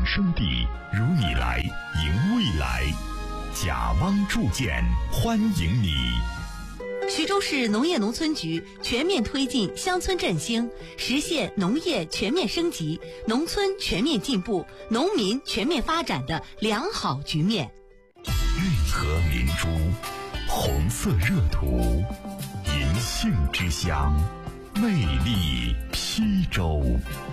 养生地，如你来，迎未来。甲汪铸件欢迎你。 徐州市农业农村局全面推进乡村振兴，实现农业全面升级、农村全面进步、农民全面发展的良好局面。 运河明珠，红色热土，银杏之乡，魅力邳州。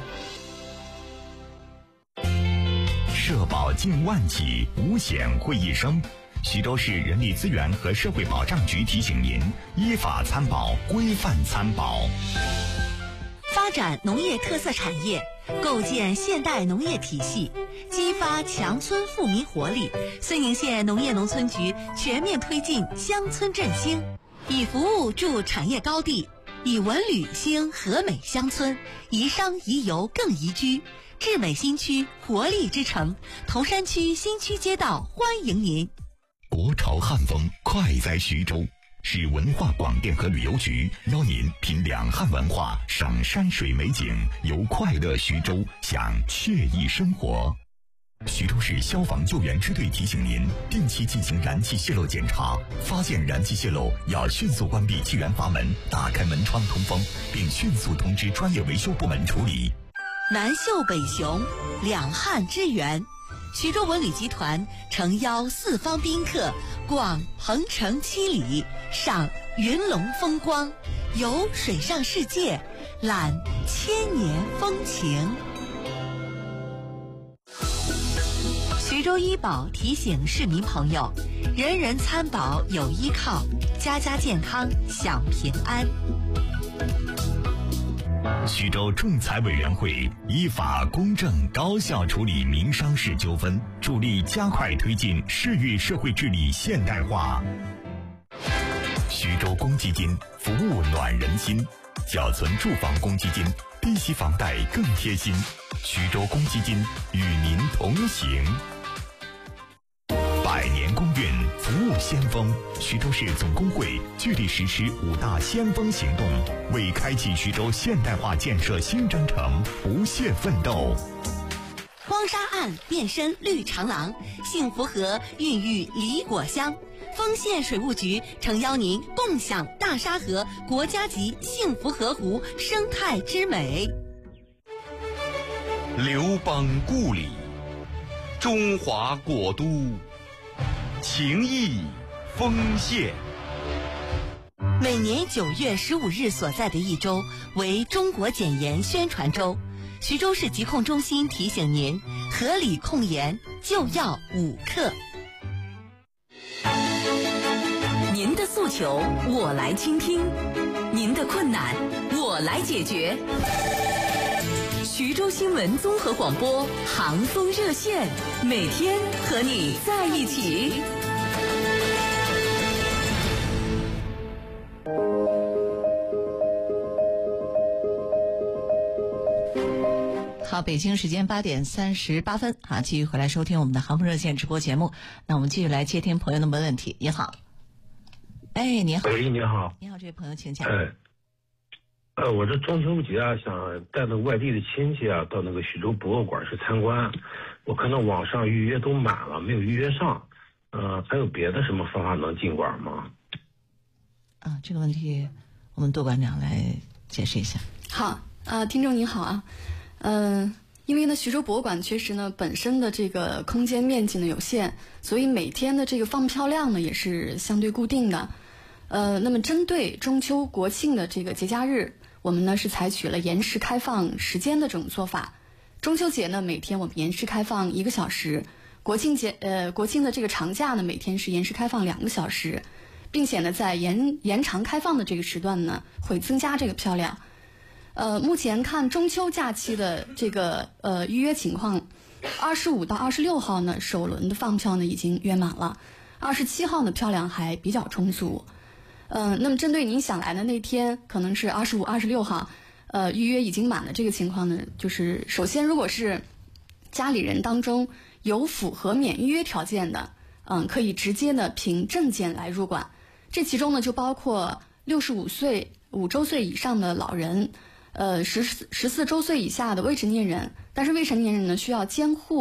社保近万起，五险会一生。徐州市人力资源和社会保障局提醒您：依法参保，规范参保。 发展农业特色产业，构建现代农业体系，激发强村富民活力。绥宁县农业农村局全面推进乡村振兴，以服务筑产业高地，以文旅兴和美乡村，宜商宜游更宜居。智美新区活力之城，铜山区新区街道欢迎您。 国潮汉风快在徐州，市文化广电和旅游局邀您品两汉文化，赏山水美景，游快乐徐州，享惬意生活。徐州市消防救援支队提醒您，定期进行燃气泄漏检查，发现燃气泄漏要迅速关闭气源阀门，打开门窗通风，并迅速通知专业维修部门处理。 南秀北雄，两汉之源。徐州文旅集团诚邀四方宾客逛鹏城七里，赏云龙风光，游水上世界，览千年风情。徐州医保提醒市民朋友，人人参保有依靠，家家健康享平安。 徐州仲裁委员会依法公正高效处理民商事纠纷，助力加快推进市域社会治理现代化。徐州公积金服务暖人心，缴存住房公积金，低息房贷更贴心。徐州公积金与您同行。百年公运服务先锋，徐州市总工会聚力实施5大先锋行动，为开启徐州现代化建设新征程不懈奋斗。 荒沙岸变身绿长廊，幸福河孕育梨果香。丰县水务局诚邀您共享大沙河国家级幸福河湖生态之美。 刘邦故里，中华国都，情谊丰县。 每年9月15日所在的一周为中国检盐宣传周，徐州市疾控中心提醒您，合理控盐就要5克。您的诉求我来倾听，您的困难我来解决。徐州新闻综合广播航风热线，每天和你在一起。 好，北京时间8点38分啊，继续回来收听我们的航风热线直播节目。那我们继续来接听朋友的问题。你好，哎，你好， 喂，你好， 你好，这位朋友请讲。 我这中秋节啊，想带那外地的亲戚啊到那个徐州博物馆去参观，我看到网上预约都满了，没有预约上。还有别的什么方法能进馆吗？ 啊，这个问题我们杜馆长来解释一下。 好，听众您好啊，因为呢徐州博物馆确实呢本身的这个空间面积呢有限，所以每天的这个放票量呢也是相对固定的。那么针对中秋国庆的这个节假日，我们呢是采取了延时开放时间的这种做法。中秋节呢每天我们延时开放1个小时，国庆的这个长假呢每天是延时开放2个小时，并且呢在延长开放的这个时段呢会增加这个票量。目前看中秋假期的这个预约情况，25到26号呢首轮的放票呢已经约满了，27号呢票量还比较充足。那么针对您想来的那天可能是25、26号，预约已经满的这个情况呢，就是首先如果是家里人当中有符合免预约条件的，可以直接呢凭证件来入馆。这其中呢就包括65岁、5周岁以上的老人，14周岁以下的未成年人，但是未成年人呢需要监护